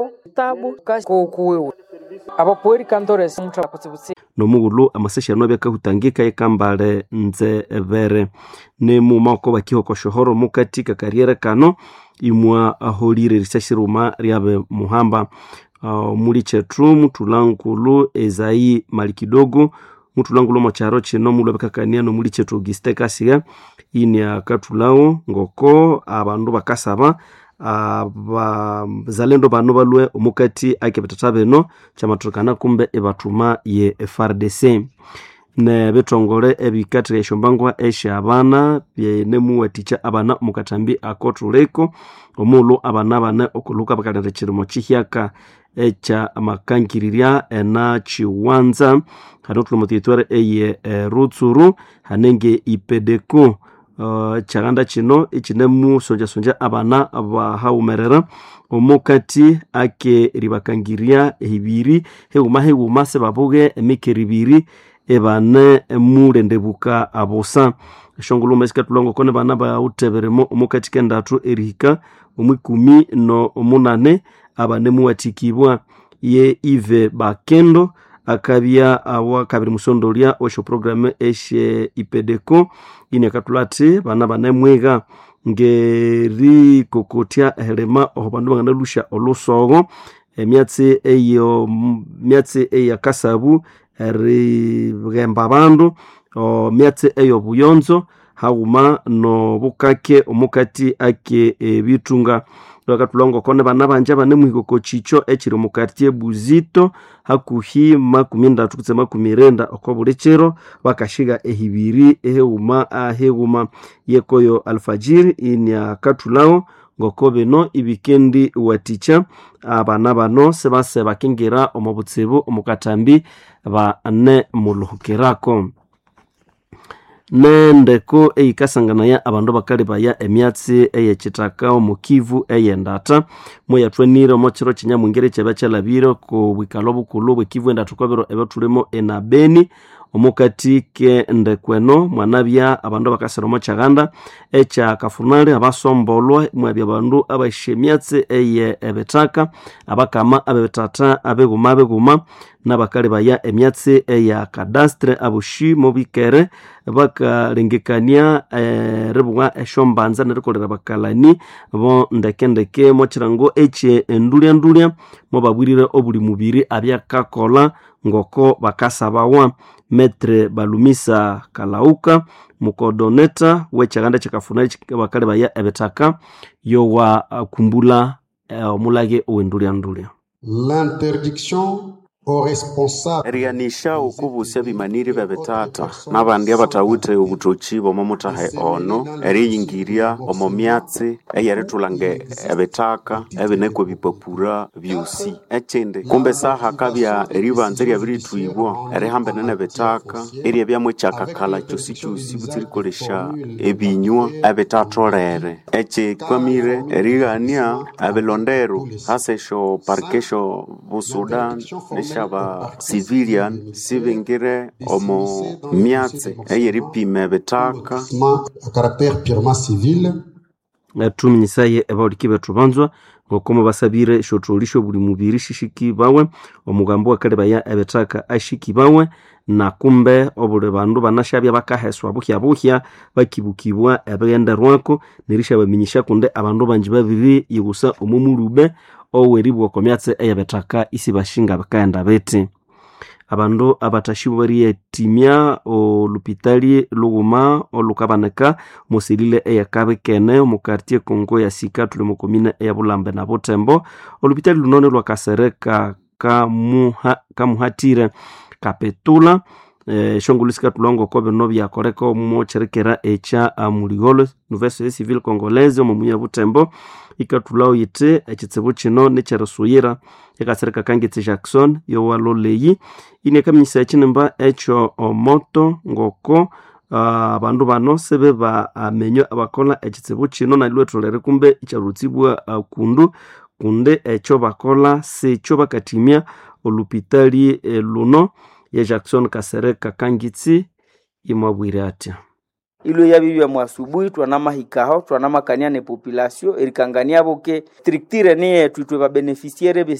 tabu kukuwewe abapoeri kantores mutha kutsibutsi nomughulu amaseshano byakahutangika ikambale nze evere ne mumako bakihoko shohoro mukati kakariere kano imwa aholire risashiruma ryabe muhamba muli chetru mutulankulu Ezai Malikidogo mutulankulu mocharo chino mulabakakania no muli chetru Auguste Kasiga ini akatulawo ngoko abandu bakasaba zalendo bano balwe omukati akebetatabeno chamatukana kumbe ebatuma ye FARDC ne betongole ebikatire eshombangwa eshabana byenemu waticha abana mukatambi akotuleko omulu abana bane okuluka bakalere kirimo chihyaka echa makankiriria ena chiwanza hanotulo motitware eye rutsuru hanenge ipedeko chaganda chino ichinemu sonja abana bahaumerera omukati ake ribakangiria hibiri heuma se babuge emikeribiri ebane murendebuka abosa shongulume sikatulongo kone bana ba uteberemo omukati kendatu erika omwikumi no omunane abane muwatikibwa ye Ive Bakendo akabya awa kabiri musondolia osho programme eshe ipedeko ine katulati bana bane mwega ngeri kokotia helema obandu bangana lusha olusogo emyatsi eya kasabu eri gemba bandu o myatsi eyo buyonzo hauma no bukake omukati ake bitunga bakatulongo kone bana banja bane mwigoko chicho ekiri mukati Buzito hakuhi 13 okobulichero bakashiga ehibiri ehuma yekoyo alfajiri inya katulao ngokobe no ibikendi waticha abana bano sebase bakingira omubutsibu omukatambi bane muluhukirako nendeko eikasangana ya abandu bakali baya emyatsi eyechitaka omukivu eyendata moyatwenire mochiro chinyamwingere chebachalabiro ko bwikalo bukulu bwekivu endata kwabiro ebatulemo enabeni omukati ke ndekweno mwanabya abandu bakasero mochaganda echa kafunali abasombolwa mwabya abandu abashemyatsi eye ebetaka abakama abetata abeguma nabakali baya emyatsi eya kadastre abushi mobikere bakalengekania rebwa eshombanza nerikolera bakalani bo ndekendeke mochirango eche endulia mobabwirire obuli mubiri abyakakola ngoko bakasabawa Metre Balumisa Kalauka mukodoneta wechaganda chikafunali bakali baya ebetaka yowa kumbula omulage owendulia l'interdiction au responsable erianisha ukubusya bimaniri babetata nabandi abatawite ubutochi bomomutahe ono eriyingiria omomyatsi eyeretulange ebetaka ebeneko bipapura byusi echende kumbe saha kabya eribanze ryabirituibwo erihamba nene betaka eri byamwe chakakala cyusi butsirikolesha ebinywa abetatolere eche kwamire erigania abelondero hasesho parkesho busudan shaba civilian sivengire omo myatse eyeripime betaka à caractère purement civil tuminyisaye ebaulikibe tubanzwa ngokomo basabire shotolisho buli mubiri shishiki bawe omugambo wakale baya ebetaka ashiki bawe na kumbe obule bandu banashabya bakaheswa buhya bakibukibwa ebenderwako nirisha baminyisha kunde abandu banji babiri yibusa omumulube oweribwa komyatse eyabetaka isi bashinga bakaenda beti abandu abatashibu bari timia olupitali luguma olukabaneka musilile eyakabe kene mu quartier Kongo ya Sika tuli mu komine ya Bulambe na Botembo olupitali lunone lwakasereka kamuhatire kapetula shongulisika tulongo kobe no byakoreka mu cherekera echa muligolo Université Civile Congolaise mu muya Butembo ikatulawo yite ekitsebo kino necherasuyira ekasereka kangitse Jackson yo waloleyi inekamisa ekinemba echo moto ngoko abandu bano sebe ba amenyo abakola ekitsebo kino nalwetolere kumbe icharutsibwa kunde echo bakola secho bakatimia olupitali luno ya Jackson kasereka kangitsi imabwire atya ilo yabibya mwasubuhi twanamahikaho twanamakania ne population erikangania boke structure ne yetu twe ba beneficiaire